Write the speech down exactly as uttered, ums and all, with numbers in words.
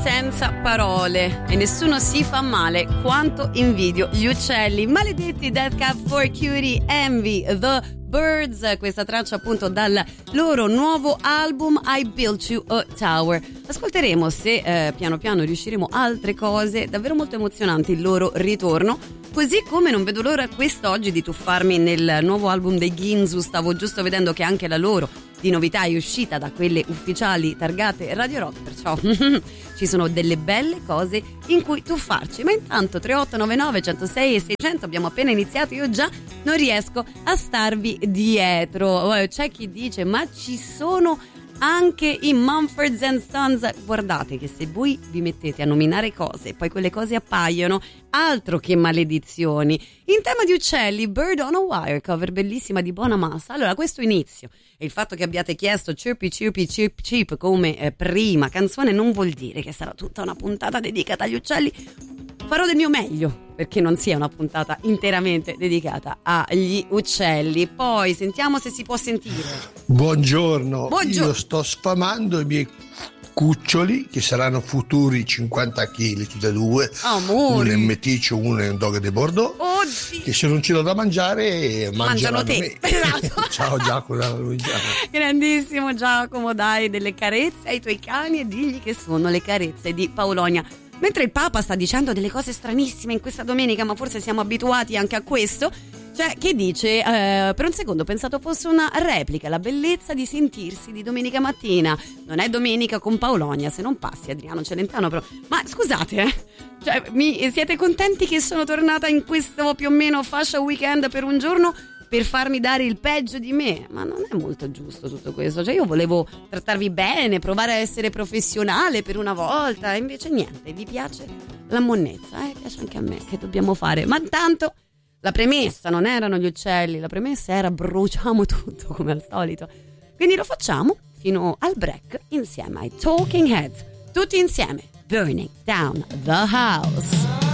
senza parole e nessuno si fa male quanto invidio gli uccelli. Maledetti Death Cab for Cutie, Envy the Birds, questa traccia appunto dal loro nuovo album I Built You a Tower. Ascolteremo se eh, piano piano riusciremo altre cose davvero molto emozionanti, il loro ritorno, così come non vedo l'ora quest'oggi di tuffarmi nel nuovo album dei Ginzu. Stavo giusto vedendo che anche la loro di novità è uscita da quelle ufficiali targate Radio Rock, perciò ci sono delle belle cose in cui tuffarci. Ma intanto tre otto nove nove uno zero sei e seicento abbiamo appena iniziato, io già non riesco a starvi dietro. C'è chi dice ma ci sono anche i Mumford and Sons. Guardate che se voi vi mettete a nominare cose e poi quelle cose appaiono, altro che maledizioni. In tema di uccelli, Bird on a Wire, cover bellissima di Bonamassa. Allora, questo inizio e il fatto che abbiate chiesto Chirpy Chirpy Chirp Chirp come eh, prima canzone non vuol dire che sarà tutta una puntata dedicata agli uccelli. Farò del mio meglio perché non sia una puntata interamente dedicata agli uccelli. Poi sentiamo se si può sentire. Buongiorno, Buongiorno. Io sto sfamando i miei cuccioli che saranno futuri cinquanta chili tutti e due. Amore. Uno è meticcio, uno è un dog de Bordeaux. Oddio. Che se non ce l'ho da mangiare mangiano te. me. Esatto. Ciao Giacomo da Luigiana. Grandissimo Giacomo, dai delle carezze ai tuoi cani e digli che sono le carezze di Paolonia. Mentre il Papa sta dicendo delle cose stranissime in questa domenica, ma forse siamo abituati anche a questo, cioè che dice, eh, per un secondo ho pensato fosse una replica, la bellezza di sentirsi di domenica mattina. Non è domenica con Paolonia, se non passi Adriano Celentano, però. Ma scusate, eh, cioè, mi, siete contenti che sono tornata in questo più o meno fascia weekend per un giorno per farmi dare il peggio di me? Ma non è molto giusto tutto questo. Cioè io volevo trattarvi bene, provare a essere professionale per una volta, e invece niente, vi piace la monnezza, eh? Piace anche a me, che dobbiamo fare? Ma intanto la premessa non erano gli uccelli, la premessa era bruciamo tutto come al solito, quindi lo facciamo fino al break insieme ai Talking Heads, tutti insieme, Burning Down the House.